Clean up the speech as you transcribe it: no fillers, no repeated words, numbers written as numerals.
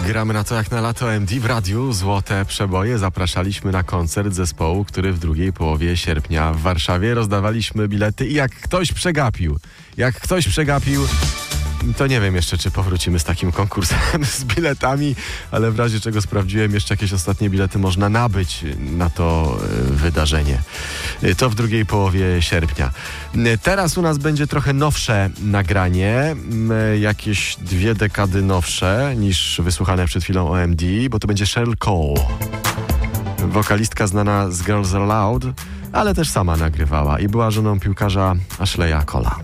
Gramy na to jak na lato OMD w radiu. Złote przeboje. Zapraszaliśmy na koncert zespołu, który w drugiej połowie sierpnia w Warszawie rozdawaliśmy bilety i jak ktoś przegapił, to nie wiem jeszcze, czy powrócimy z takim konkursem z biletami, ale w razie czego sprawdziłem, jeszcze jakieś ostatnie bilety można nabyć na to wydarzenie. To w drugiej połowie sierpnia. Teraz u nas będzie trochę nowsze nagranie, jakieś 2 dekady nowsze niż wysłuchane przed chwilą OMD, bo to będzie Cheryl Cole. Wokalistka znana z Girls Are Loud, ale też sama nagrywała i była żoną piłkarza Ashleya Cole'a.